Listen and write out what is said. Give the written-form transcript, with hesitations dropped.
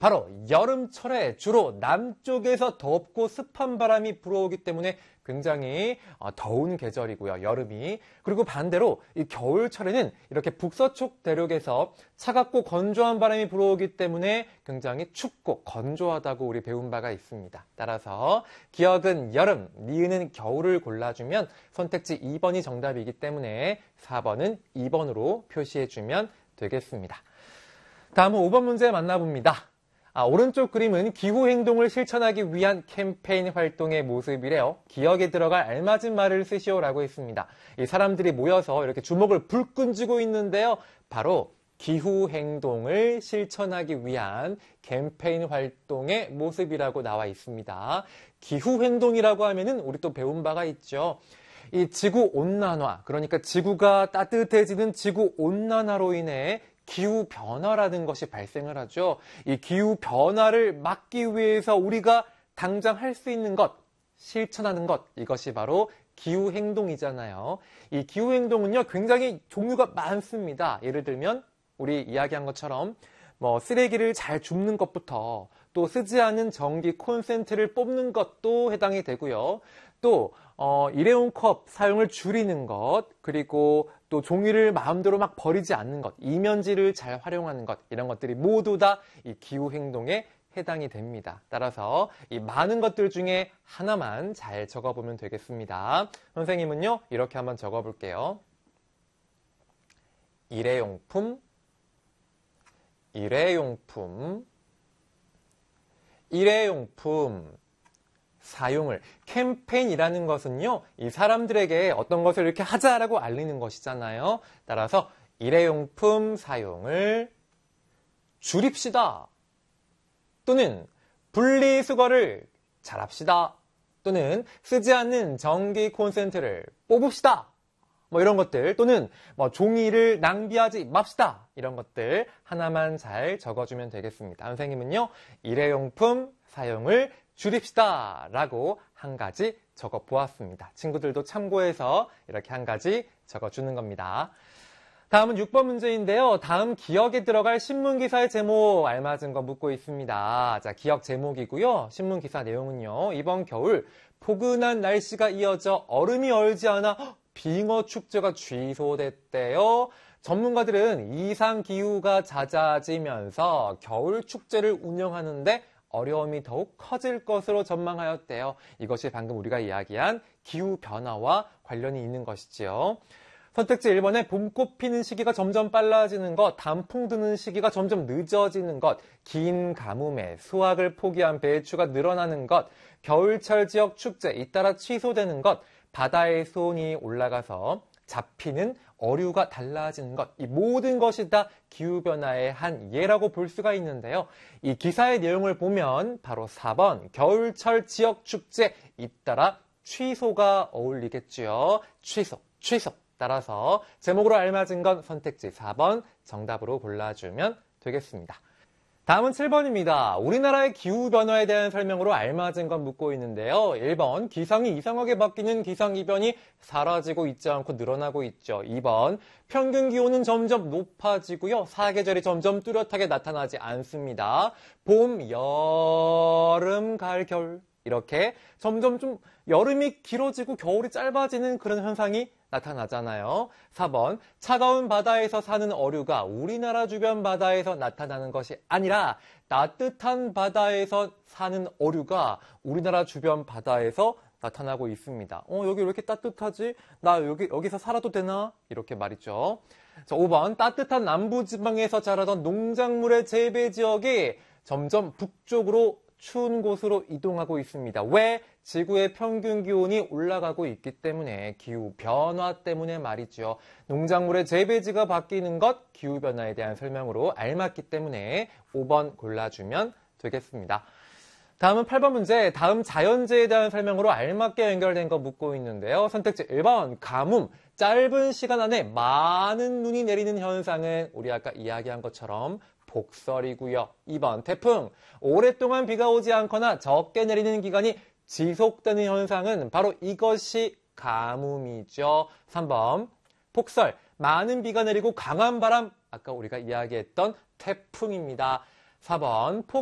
바로 여름철에 주로 남쪽에서 덥고 습한 바람이 불어오기 때문에 굉장히 더운 계절이고요, 여름이. 그리고 반대로 이 겨울철에는 이렇게 북서쪽 대륙에서 차갑고 건조한 바람이 불어오기 때문에 굉장히 춥고 건조하다고 우리 배운 바가 있습니다. 따라서 기억은 여름, 니은은 겨울을 골라주면 선택지 2번이 정답이기 때문에 4번은 2번으로 표시해주면 되겠습니다. 다음은 5번 문제 만나봅니다. 오른쪽 그림은 기후행동을 실천하기 위한 캠페인 활동의 모습이래요. 기억에 들어갈 알맞은 말을 쓰시오라고 했습니다. 이 사람들이 모여서 이렇게 주먹을 불끈 쥐고 있는데요. 바로 기후행동을 실천하기 위한 캠페인 활동의 모습이라고 나와 있습니다. 기후행동이라고 하면은 우리 또 배운 바가 있죠. 이 지구온난화, 그러니까 지구가 따뜻해지는 지구온난화로 인해 기후변화라는 것이 발생을 하죠. 이 기후변화를 막기 위해서 우리가 당장 할 수 있는 것, 실천하는 것, 이것이 바로 기후행동이잖아요. 이 기후행동은요, 굉장히 종류가 많습니다. 예를 들면 우리 이야기한 것처럼 쓰레기를 잘 줍는 것부터 또 쓰지 않은 전기 콘센트를 뽑는 것도 해당이 되고요. 또 일회용 컵 사용을 줄이는 것, 그리고 또 종이를 마음대로 막 버리지 않는 것, 이면지를 잘 활용하는 것, 이런 것들이 모두 다 이 기후행동에 해당이 됩니다. 따라서 이 많은 것들 중에 하나만 잘 적어보면 되겠습니다. 선생님은요, 이렇게 한번 적어볼게요. 일회용품, 일회용품, 일회용품 사용을, 캠페인이라는 것은요, 이 사람들에게 어떤 것을 이렇게 하자라고 알리는 것이잖아요. 따라서 일회용품 사용을 줄입시다. 또는 분리수거를 잘합시다. 또는 쓰지 않는 전기 콘센트를 뽑읍시다. 이런 것들, 또는 종이를 낭비하지 맙시다. 이런 것들 하나만 잘 적어주면 되겠습니다. 선생님은요, 일회용품 사용을 줄입시다 라고 한 가지 적어 보았습니다. 친구들도 참고해서 이렇게 한 가지 적어주는 겁니다. 다음은 6번 문제인데요. 다음 기억에 들어갈 신문기사의 제목 알맞은 거 묻고 있습니다. 자, 기억 제목이고요. 신문기사 내용은요. 이번 겨울 포근한 날씨가 이어져 얼음이 얼지 않아 빙어 축제가 취소됐대요. 전문가들은 이상기후가 잦아지면서 겨울 축제를 운영하는데 어려움이 더욱 커질 것으로 전망하였대요. 이것이 방금 우리가 이야기한 기후변화와 관련이 있는 것이지요. 선택지 1번에 봄꽃 피는 시기가 점점 빨라지는 것, 단풍 드는 시기가 점점 늦어지는 것, 긴 가뭄에 수확을 포기한 배추가 늘어나는 것, 겨울철 지역 축제 잇따라 취소되는 것, 바다의 수온이 올라가서 잡히는 어류가 달라지는 것, 이 모든 것이 다 기후변화의 한 예라고 볼 수가 있는데요. 이 기사의 내용을 보면 바로 4번 겨울철 지역 축제 잇따라 취소가 어울리겠죠. 취소. 따라서 제목으로 알맞은 건 선택지 4번 정답으로 골라주면 되겠습니다. 다음은 7번입니다. 우리나라의 기후변화에 대한 설명으로 알맞은 건 묻고 있는데요. 1번, 기상이 이상하게 바뀌는 기상이변이 사라지고 있지 않고 늘어나고 있죠. 2번, 평균 기온은 점점 높아지고요. 사계절이 점점 뚜렷하게 나타나지 않습니다. 봄, 여름, 가을, 겨울 이렇게 점점 좀 여름이 길어지고 겨울이 짧아지는 그런 현상이 나타나잖아요. 4번, 차가운 바다에서 사는 어류가 우리나라 주변 바다에서 나타나는 것이 아니라 따뜻한 바다에서 사는 어류가 우리나라 주변 바다에서 나타나고 있습니다. 여기 왜 이렇게 따뜻하지? 나 여기서 살아도 되나? 이렇게 말이죠. 자, 5번, 따뜻한 남부지방에서 자라던 농작물의 재배 지역이 점점 북쪽으로 추운 곳으로 이동하고 있습니다. 왜? 지구의 평균 기온이 올라가고 있기 때문에, 기후변화 때문에 말이죠. 농작물의 재배지가 바뀌는 것, 기후변화에 대한 설명으로 알맞기 때문에 5번 골라주면 되겠습니다. 다음은 8번 문제, 다음 자연재해에 대한 설명으로 알맞게 연결된 거 묻고 있는데요. 선택지 1번, 가뭄. 짧은 시간 안에 많은 눈이 내리는 현상은 우리 아까 이야기한 것처럼 폭설이고요. 2번, 태풍. 오랫동안 비가 오지 않거나 적게 내리는 기간이 지속되는 현상은 바로 이것이 가뭄이죠. 3번, 폭설. 많은 비가 내리고 강한 바람. 아까 우리가 이야기했던 태풍입니다. 4번,